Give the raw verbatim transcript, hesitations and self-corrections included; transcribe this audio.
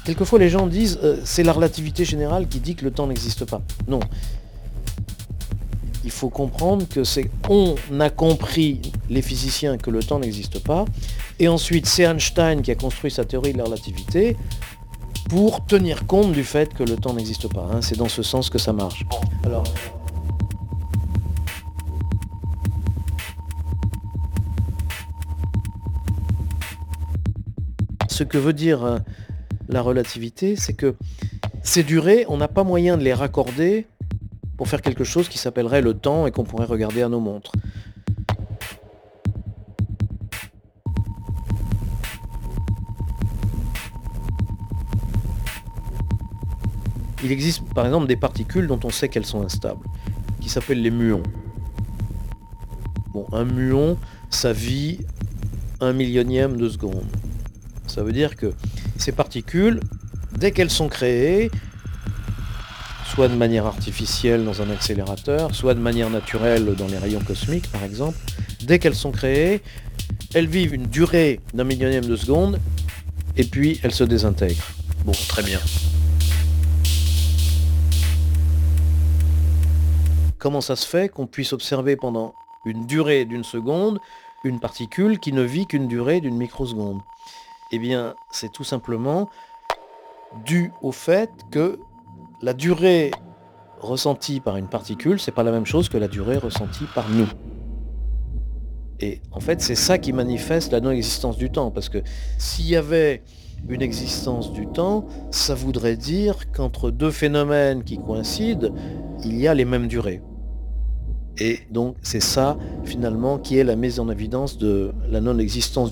Quelquefois les gens disent euh, c'est la relativité générale qui dit que le temps n'existe pas. Non. Il faut comprendre que c'est on a compris, les physiciens, que le temps n'existe pas, et ensuite c'est Einstein qui a construit sa théorie de la relativité pour tenir compte du fait que le temps n'existe pas. Hein. C'est dans ce sens que ça marche. Alors, ce que veut dire euh, la relativité, c'est que ces durées, on n'a pas moyen de les raccorder pour faire quelque chose qui s'appellerait le temps et qu'on pourrait regarder à nos montres. Il existe par exemple des particules dont on sait qu'elles sont instables, qui s'appellent les muons. Bon, un muon, ça vit un millionième de seconde. Ça veut dire que ces particules, dès qu'elles sont créées, soit de manière artificielle dans un accélérateur, soit de manière naturelle dans les rayons cosmiques par exemple, dès qu'elles sont créées, elles vivent une durée d'un millionième de seconde, et puis elles se désintègrent. Bon, très bien. Comment ça se fait qu'on puisse observer pendant une durée d'une seconde une particule qui ne vit qu'une durée d'une microseconde? Eh bien, c'est tout simplement dû au fait que la durée ressentie par une particule, c'est pas la même chose que la durée ressentie par nous. Et en fait, c'est ça qui manifeste la non-existence du temps, parce que s'il y avait une existence du temps, ça voudrait dire qu'entre deux phénomènes qui coïncident, il y a les mêmes durées. Et donc, c'est ça, finalement, qui est la mise en évidence de la non-existence